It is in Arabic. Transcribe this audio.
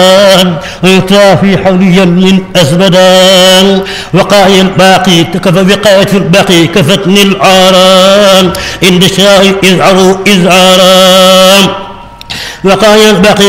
في حولي من أزبدان وقاية الباقي وقاية الباقي كفتني العاران عند الشاي إذعروا إذعارا وقاية الباقي